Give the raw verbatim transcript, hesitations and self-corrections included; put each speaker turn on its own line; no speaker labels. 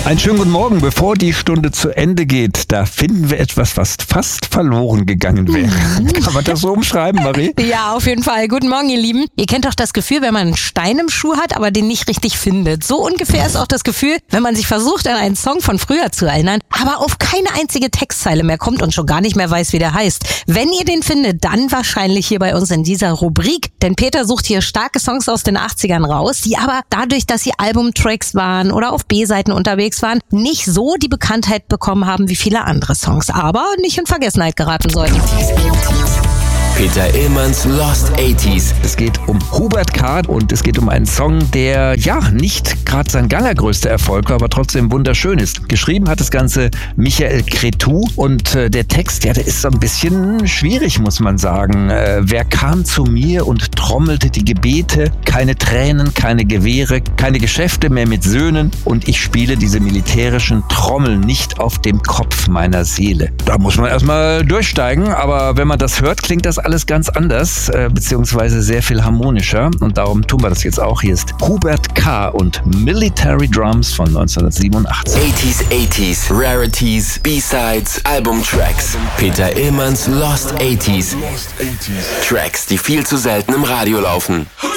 Einen schönen guten Morgen. Bevor die Stunde zu Ende geht, da finden wir etwas, was fast verloren gegangen wäre. Mhm. Kann man das so umschreiben, Marie?
Ja, auf jeden Fall. Guten Morgen, ihr Lieben. Ihr kennt doch das Gefühl, wenn man einen Stein im Schuh hat, aber den nicht richtig findet. So ungefähr ist auch das Gefühl, wenn man sich versucht, an einen Song von früher zu erinnern, aber auf keine einzige Textzeile mehr kommt und schon gar nicht mehr weiß, wie der heißt. Wenn ihr den findet, dann wahrscheinlich hier bei uns in dieser Rubrik. Denn Peter sucht hier starke Songs aus den achtzigern raus, die aber dadurch, dass sie Albumtracks waren oder auf B-Seiten unterwegs waren, nicht so die Bekanntheit bekommen haben wie viele andere Songs, aber nicht in Vergessenheit geraten sollten.
Peter Illmanns Lost achtziger.
Es geht um Hubert K. und es geht um einen Song, der ja nicht gerade sein allergrößter Erfolg war, aber trotzdem wunderschön ist. Geschrieben hat das Ganze Michael Cretu und äh, der Text, ja, der ist so ein bisschen schwierig, muss man sagen. Äh, wer kam zu mir und trommelte die Gebete? Keine Tränen, keine Gewehre, keine Geschäfte mehr mit Söhnen und ich spiele diese militärischen Trommeln nicht auf dem Kopf meiner Seele. Da muss man erstmal durchsteigen, aber wenn man das hört, klingt das alles ganz anders, äh, beziehungsweise sehr viel harmonischer und darum tun wir das jetzt auch. Hier ist Hubert K. und Military Drums von neunzehnhundertsiebenundachtzig.
achtziger, achtziger, Rarities, B-Sides, Albumtracks. Peter Illmanns Lost achtziger. Tracks, die viel zu selten im Radio laufen.